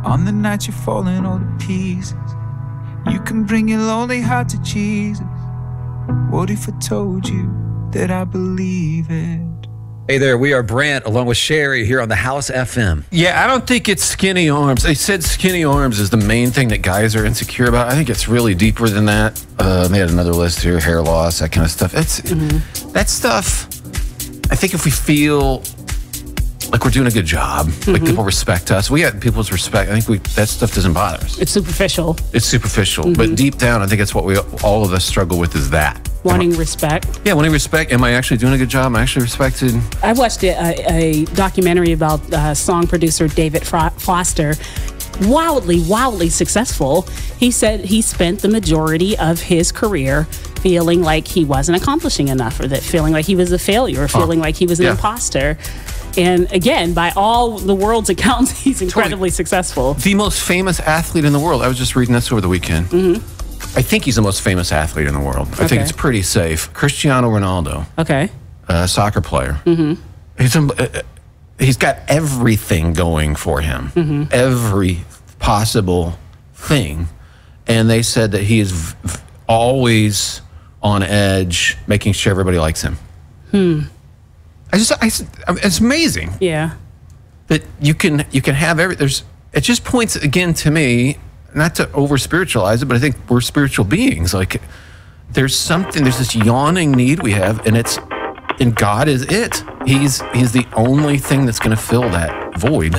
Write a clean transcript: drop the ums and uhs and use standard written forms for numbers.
On the night you're falling all to pieces, you can bring your lonely heart to Jesus. What if I told you that I believe it? Hey there, we are Brant along with Sherry here on the House FM. Yeah, I don't think it's skinny arms. They said skinny arms is the main thing that guys are insecure about. I think it's really deeper than that. They had another list here, hair loss, that kind of stuff. That stuff, I think if we feel like we're doing a good job, like people respect us, we have people's respect. I think that stuff doesn't bother us. It's superficial. It's superficial, but deep down, I think that's what all of us struggle with is that. Wanting respect. Yeah, wanting respect. Am I actually doing a good job? Am I actually respected? I watched a documentary about song producer David Foster. Wildly successful. He said he spent the majority of his career feeling like he wasn't accomplishing enough, or that feeling like he was a failure, or feeling like he was an imposter. And again, by all the world's accounts, he's incredibly successful. The most famous athlete in the world. I was just reading this over the weekend. I think he's the most famous athlete in the world. I think it's pretty safe. Cristiano Ronaldo. Okay. Soccer player. He's got everything going for him. Every possible thing. And they said that he is always on edge, making sure everybody likes him. It's amazing. Yeah. That you can have it just points again to me, not to over spiritualize it, but I think we're spiritual beings. Like there's this yawning need we have, and God is it. He's the only thing that's going to fill that void.